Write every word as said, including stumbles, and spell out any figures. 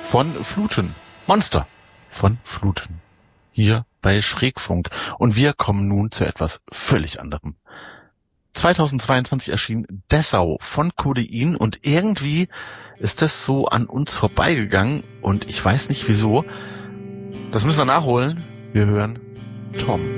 von Fluten. Monster von Fluten. Hier bei Schrägfunk. Und wir kommen nun zu etwas völlig anderem. zweitausendzweiundzwanzig erschien Dessau von Codein und irgendwie ist das so an uns vorbeigegangen und ich weiß nicht wieso. Das müssen wir nachholen. Wir hören Tom.